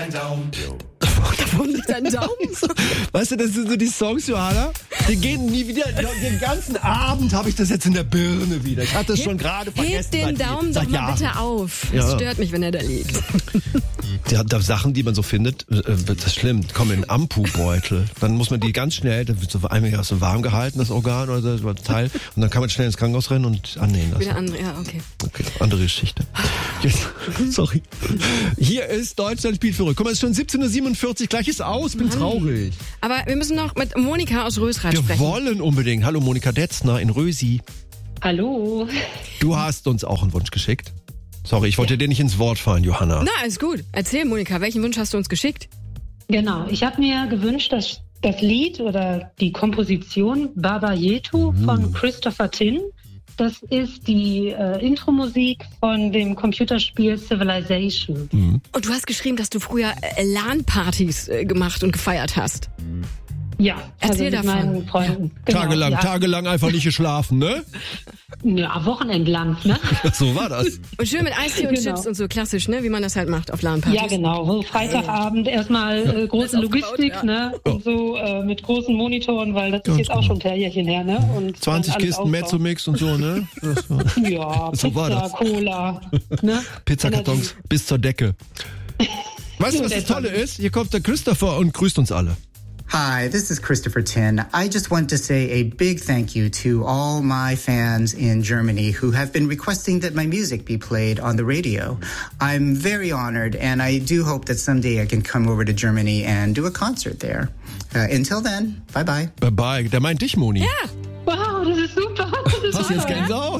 dein Daumen. Davon liegt dein Daumen. Weißt du, das sind so die Songs, Johanna, die gehen nie wieder. Den ganzen Abend habe ich das jetzt in der Birne wieder. Ich hatte es schon gerade vergessen. Hebt den Daumen doch mal bitte auf. Es stört mich, wenn er da liegt. Da Sachen, die man so findet, das ist schlimm, kommen in Ampu-Beutel. Dann muss man die ganz schnell, da wird so einmal so warm gehalten, das Organ oder das Teil. Und dann kann man schnell ins Krankenhaus rennen und annähen lassen. Wieder andere, ja, okay. Okay, andere Geschichte. Jetzt, sorry. Hier ist Deutschland spielt verrückt. Guck mal, es ist schon 17:47 Uhr, gleich ist aus, bin traurig. Aber wir müssen noch mit Monika aus Rösrath sprechen. Wir wollen unbedingt. Hallo Monika Detzner in Rösi. Hallo. Du hast uns auch einen Wunsch geschickt. Sorry, ich wollte dir nicht ins Wort fallen, Johanna. Na, alles gut. Erzähl, Monika, welchen Wunsch hast du uns geschickt? Genau, ich habe mir gewünscht, dass das Lied oder die Komposition Baba Yetu von Christopher Tin, das ist die Intro-Musik von dem Computerspiel Civilization. Und du hast geschrieben, dass du früher LAN-Partys gemacht und gefeiert hast. Ja, Erzähl also mit davon. meinen Freunden. Genau, Tagelang einfach nicht geschlafen, ne? Ja, wochenendlang, ne? So war das. Und schön mit Eistee und Chips und so, klassisch, ne? Wie man das halt macht auf LAN-Partys. Ja, genau. So Freitagabend erstmal große Logistik, ja. ne? Und so mit großen Monitoren, weil das ist jetzt auch schon ein paar Jährchen her, ne? Und 20 Kisten Mezzomix und so, ne? Ja, So Pizza, war das. Cola, ne? Pizzakartons bis zur Decke. Weißt du, was das Tolle ist? Hier kommt der Christopher und grüßt uns alle. Hi, this is Christopher Tin. I just want to say a big thank you to all my fans in Germany who have been requesting that my music be played on the radio. I'm very honored, and I do hope that someday I can come over to Germany and do a concert there. Until then, bye-bye. Bye-bye. Der meint dich, Moni. Ja. Wow, das ist super. Das ist Hast du jetzt Gänsehaut?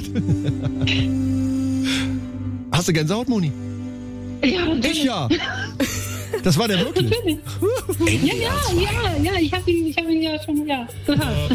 Hast du Gänsehaut, Moni? Ja, Ich ja. Das war der wirklich. Ja, ich habe ihn ja schon gehört.